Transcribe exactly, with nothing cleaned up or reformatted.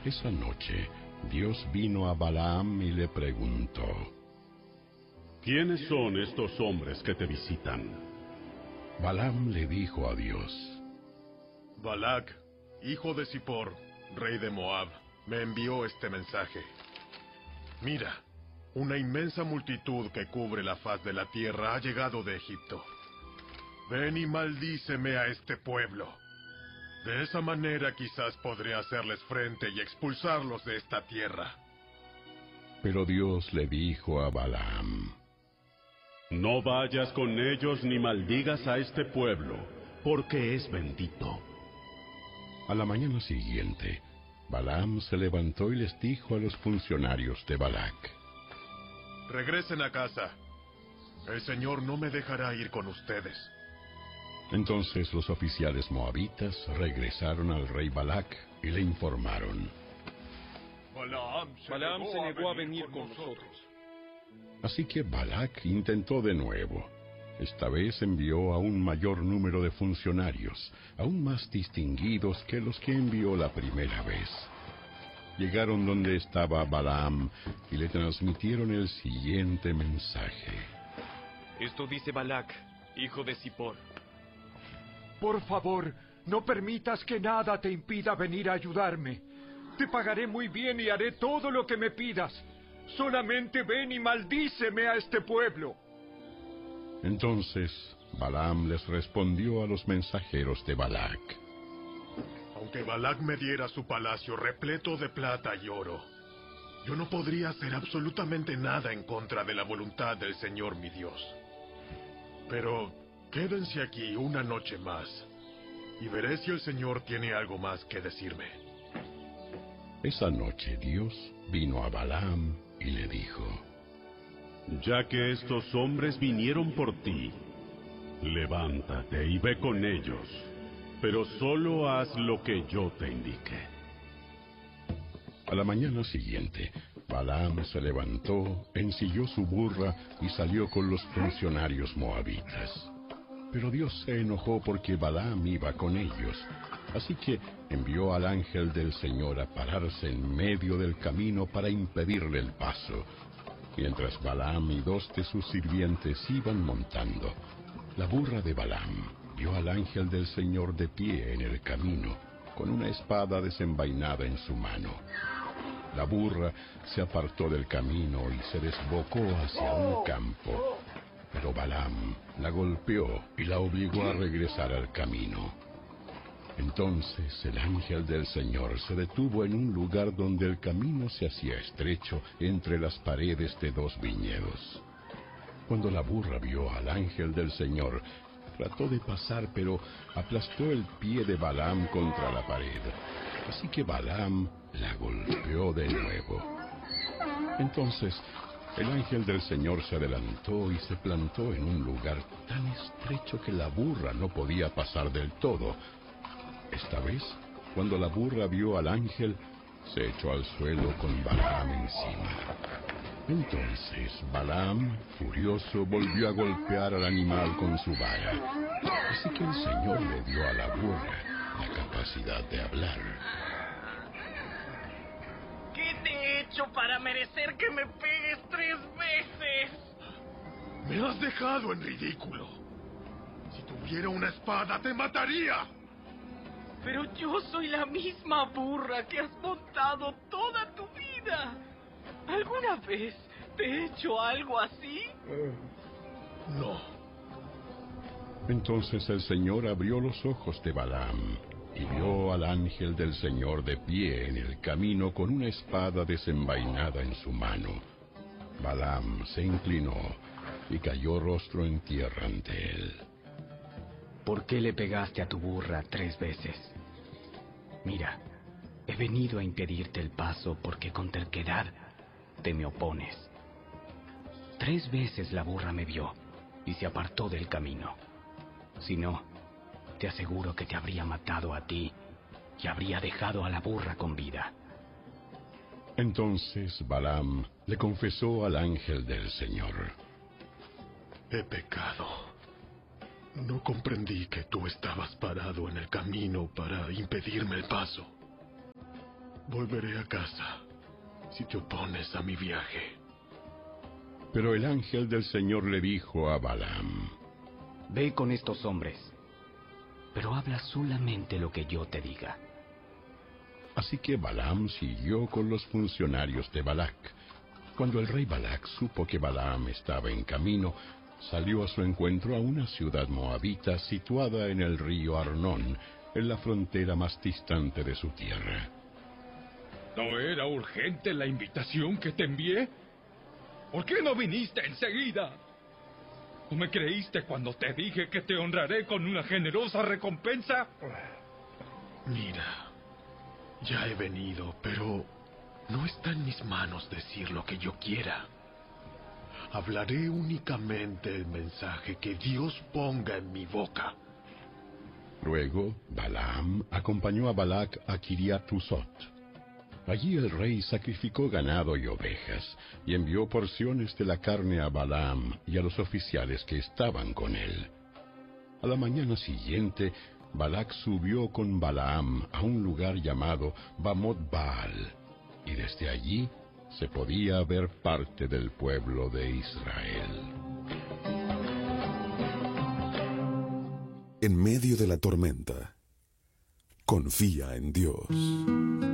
Esa noche, Dios vino a Balaam y le preguntó: ¿Quiénes son estos hombres que te visitan? Balaam le dijo a Dios: Balac, hijo de Zippor, rey de Moab, me envió este mensaje. Mira, una inmensa multitud que cubre la faz de la tierra ha llegado de Egipto. Ven y maldíceme a este pueblo. De esa manera quizás podré hacerles frente y expulsarlos de esta tierra. Pero Dios le dijo a Balaam: No vayas con ellos ni maldigas a este pueblo, porque es bendito. A la mañana siguiente, Balaam se levantó y les dijo a los funcionarios de Balac: Regresen a casa. El Señor no me dejará ir con ustedes. Entonces los oficiales moabitas regresaron al rey Balac y le informaron: Balaam se, Balaam negó, se negó a a venir con nosotros. Así que Balac intentó de nuevo. Esta vez envió a un mayor número de funcionarios, aún más distinguidos que los que envió la primera vez. Llegaron donde estaba Balaam y le transmitieron el siguiente mensaje. Esto dice Balac, hijo de Zippor. Por favor, no permitas que nada te impida venir a ayudarme. Te pagaré muy bien y haré todo lo que me pidas. Solamente ven y maldíceme a este pueblo. Entonces Balaam les respondió a los mensajeros de Balac: Aunque Balac me diera su palacio repleto de plata y oro, yo no podría hacer absolutamente nada en contra de la voluntad del Señor mi Dios. Pero quédense aquí una noche más, y veré si el Señor tiene algo más que decirme. Esa noche Dios vino a Balaam y le dijo: Ya que estos hombres vinieron por ti, levántate y ve con ellos, pero solo haz lo que yo te indique. A la mañana siguiente, Balaam se levantó, ensilló su burra y salió con los funcionarios moabitas. Pero Dios se enojó porque Balaam iba con ellos, así que envió al ángel del Señor a pararse en medio del camino para impedirle el paso. Mientras Balaam y dos de sus sirvientes iban montando, la burra de Balaam vio al ángel del Señor de pie en el camino, con una espada desenvainada en su mano. La burra se apartó del camino y se desbocó hacia un campo, pero Balaam la golpeó y la obligó a regresar al camino. Entonces el ángel del Señor se detuvo en un lugar donde el camino se hacía estrecho entre las paredes de dos viñedos. Cuando la burra vio al ángel del Señor, trató de pasar, pero aplastó el pie de Balaam contra la pared. Así que Balaam la golpeó de nuevo. Entonces el ángel del Señor se adelantó y se plantó en un lugar tan estrecho que la burra no podía pasar del todo. Esta vez, cuando la burra vio al ángel, se echó al suelo con Balaam encima. Entonces Balaam, furioso, volvió a golpear al animal con su vara. Así que el Señor le dio a la burra la capacidad de hablar. ¿Qué te he hecho para merecer que me pegues tres veces? Me has dejado en ridículo. Si tuviera una espada, te mataría. Pero yo soy la misma burra que has montado toda tu vida. ¿Alguna vez te he hecho algo así? No. Entonces el Señor abrió los ojos de Balaam y vio al ángel del Señor de pie en el camino con una espada desenvainada en su mano. Balaam se inclinó y cayó rostro en tierra ante él. ¿Por qué le pegaste a tu burra tres veces? Mira, he venido a impedirte el paso porque con terquedad te me opones. Tres veces la burra me vio y se apartó del camino. Si no, te aseguro que te habría matado a ti y habría dejado a la burra con vida. Entonces Balaam le confesó al ángel del Señor: He pecado. No comprendí que tú estabas parado en el camino para impedirme el paso. Volveré a casa si te opones a mi viaje. Pero el ángel del Señor le dijo a Balaam: Ve con estos hombres, pero habla solamente lo que yo te diga. Así que Balaam siguió con los funcionarios de Balac. Cuando el rey Balac supo que Balaam estaba en camino, salió a su encuentro a una ciudad moabita situada en el río Arnón, en la frontera más distante de su tierra. ¿No era urgente la invitación que te envié? ¿Por qué no viniste enseguida? ¿No me creíste cuando te dije que te honraré con una generosa recompensa? Mira, ya he venido, pero no está en mis manos decir lo que yo quiera. Hablaré únicamente el mensaje que Dios ponga en mi boca. Luego, Balaam acompañó a Balac a Kiriat Huzot. Allí el rey sacrificó ganado y ovejas, y envió porciones de la carne a Balaam y a los oficiales que estaban con él. A la mañana siguiente, Balac subió con Balaam a un lugar llamado Bamot Baal, y desde allí se podía ver parte del pueblo de Israel. En medio de la tormenta, confía en Dios.